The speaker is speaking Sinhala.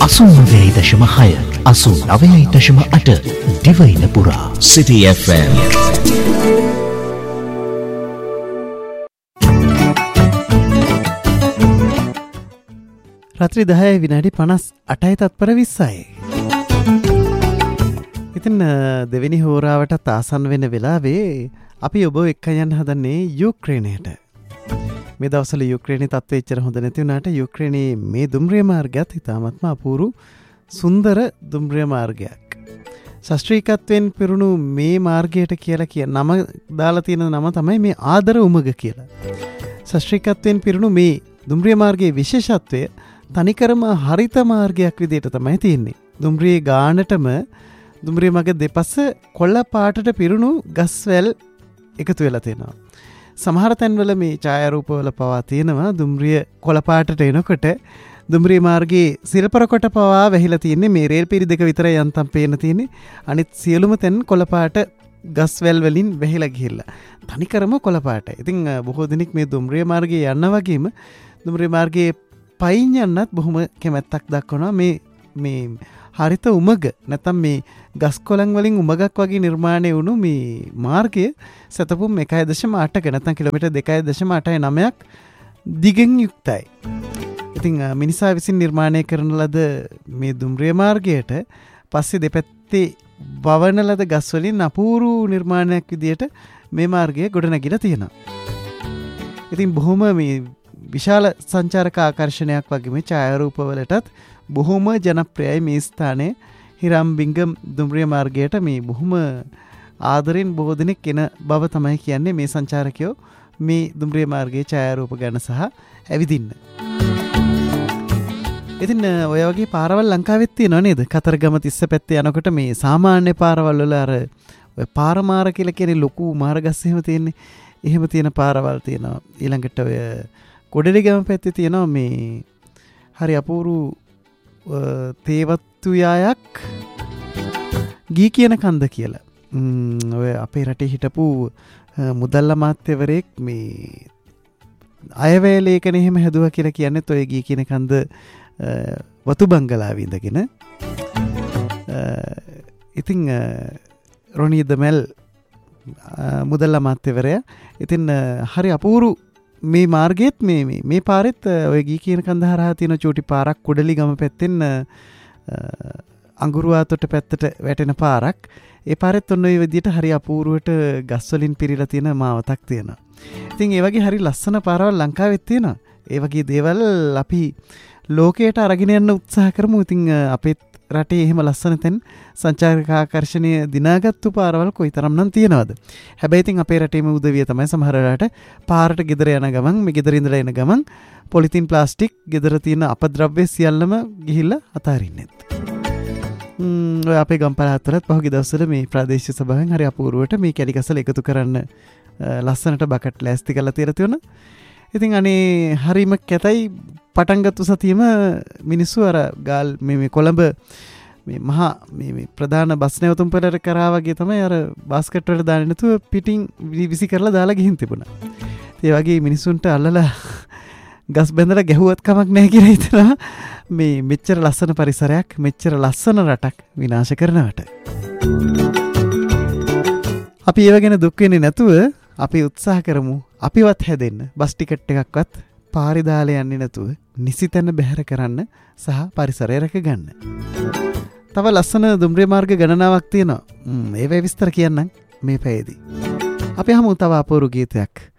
89.6 89.8 දිවයින පුරා City FM. रात्रि 10 විනාඩි 58යි තත්පර 20යි. ඉතින් දෙවෙනි හෝරාවට ආසන්න වෙන වෙලාවේ අපි ඔබ එක්ක යන්න හදන්නේ යුක්‍රේනයට. මේ දවස්වල යුක්‍රේනයේ තත්ත්වය එච්චර හොඳ නැති වුණාට යුක්‍රේනයේ මේ දුම්රිය මාර්ගයත් ඉතාමත්ම අපූර්ව සුන්දර දුම්රිය මාර්ගයක්. ශාස්ත්‍රීයත්වයෙන් පිරුණු මේ මාර්ගයට කියලා නම දාලා තියෙන නම තමයි මේ ආදර උමග කියලා. ශාස්ත්‍රීයත්වයෙන් පිරුණු මේ දුම්රිය මාර්ගයේ විශේෂත්වය තනිකරම හරිත මාර්ගයක් විදිහට තමයි තියෙන්නේ. දුම්රියේ ගානටම දුම්රිය මග දෙපස කොළ පාටට පිරුණු ගස්වැල් එකතු වෙලා තියෙනවා. සමහර තැන්වල මේ ඡායාරූපවල පවා තියෙනවා දුම්රිය කොළ පාටට එනකොට දුම්රිය මාර්ගයේ සිරපර කොට පවා වැහිලා තියෙන්නේ. මේ රේල් පිරි දෙක විතරයි යන්තම් පේන තියෙන්නේ. අනිත් සියලුම තැන් කොළ පාට ගස්වැල් වලින් වැහිලා ගිහිල්ලා. තනිකරම කොළ පාටයි. ඉතින් බොහෝ දිනක් මේ දුම්රිය මාර්ගයේ යන්න වගේම දුම්රිය මාර්ගයේ පයින් යන්නත් බොහොම කැමැත්තක් දක්වනවා. මේ හරිත උමග නැත්නම් මේ ගස් කොළන් වලින් උමගක් වගේ නිර්මාණය වුණු මේ මාර්ගය සතපුම් 1.8ක නැත්නම් කිලෝමීටර් 2.89ක් දිගෙන් යුක්තයි. ඉතින් මිනිසා විසින් නිර්මාණය කරන ලද මේ දුම්රිය මාර්ගයට පස්සේ දෙපැත්තේ වවන ලද ගස් වලින් අපූර්ව නිර්මාණයක් විදියට මේ මාර්ගය ගොඩනැගිලා තියෙනවා. ඉතින් බොහොම මේ විශාල සංචාරක ආකර්ෂණයක් වගේ මේ ඡායාරූපවලටත් බොහොම ජනප්‍රියයි මේ ස්ථානයේ හිරම්බිංගම් දුම්රිය මාර්ගයට මේ බොහොම ආදරෙන් බොහෝ දෙනෙක් එන බව තමයි කියන්නේ මේ සංචාරකයෝ මේ දුම්රිය මාර්ගයේ ඡායාරූප ගන්න සහ ඇවිදින්න. ඉතින් ඔය වගේ පාරවල් ලංකාවෙත් තියෙනව නේද? කතරගම තිස්ස පැත්තේ යනකොට මේ සාමාන්‍ය පාරවල් වල අර ඔය පාරමාර කියලා කියන්නේ ලොකු මාර්ගස් එහෙම තියෙන්නේ. එහෙම තියෙන පාරවල් තියෙනවා. ඊළඟට ඔය කොඩලිගම පැත්තේ තියෙනවා මේ හරි අපූර්ව තේවත්තු යායක් ගී කියන කන්ද කියලා. ඔය අපේ රටේ හිටපු මුදල්ල අමාත්‍යවරයෙක් මේ අයවැය ලේඛන එහෙම හැදුවා කියලා කියන්නේත් ඔය ගී කියන කන්ද වතු බංගලාවේ ඉඳගෙන. ඉතින් රොනී දමල් මුදල්ල අමාත්‍යවරයා ඉතින් හරි අපූර්ව මේ මාර්ගයේත් මේ පාරෙත් ඔය ගී කියන කන්ද හරහා තියෙන චූටි පාරක් කුඩලිගම පැත්තෙන් අඟුරුවාතොට පැත්තට වැටෙන පාරක්. ඒ පාරෙත් ඔන්න ඔය විදිහට හරි අපූර්වට ගස් වලින් පිරීලා තියෙන මාවතක් තියෙනවා. ඉතින් ඒ වගේ හරි ලස්සන පාරවල් ලංකාවෙත් තියෙනවා. ඒ වගේ දේවල් අපි ලෝකයට අරගෙන යන්න උත්සාහ කරමු. ඉතින් අපේ රටේ එහෙම ලස්සන තැන් සංචාරක ආකර්ෂණය දිනාගත්තු පාරවල් කොයිතරම්නම් තියෙනවද? හැබැයි ඉතින් අපේ රටේම උදවිය තමයි සමහර වෙලාවට පාරට ගෙදර යන ගමන් මේ ගෙදර ඉඳලා එන ගමන් පොලිතින් ප්ලාස්ටික් ගෙදර තියෙන අපද්‍රව්‍ය සියල්ලම ගිහිල්ලා අතාරින්නෙත්. ඔය අපේ ගම්පළාත්වලත් පහුගිය දවස්වල මේ ප්‍රාදේශීය සභාවෙන් හරි අපූර්වට මේ කැලි ගසල එකතු කරන්න ලස්සනට බකට් ලෑස්ති කරලා තියලා තියෙනවා. ඉතින් අනේ හරිම කැතයි පටන් ගත්ත සතියෙම මිනිස්සු අර ගාල් මේ කොළඹ මේ මහා මේ ප්‍රධාන බස් නැවතුම් පෙළට කරා වගේ තමයි අර බාස්කට් වලට දාන්නේ නැතුව පිටින් විසි කරලා දාලා ගිහින් තිබුණා. ඒ වගේ මිනිස්සුන්ට අල්ලලා ගස් බැඳලා ගැහුවත් කමක් නැහැ කියලා හිතනවා. මේ මෙච්චර ලස්සන පරිසරයක් මෙච්චර ලස්සන රටක් විනාශ කරනවට. අපි ඒව ගැන දුක් වෙන්නේ නැතුව අපි උත්සාහ කරමු අපිවත් හැදෙන්න. බස් ටිකට් එකක්වත් පාරේ දාලා යන්නේ නැතුව නිසි තැන බැහැර කරන්න සහ පරිසරය රැකගන්න. තව ලස්සන දුම්රිය මාර්ග ගණනාවක් තියෙනවා. ඒවැ විස්තර කියන්නම් මේ පැයේදී. අපි හමු තව අපූර්ව ගීතයක්.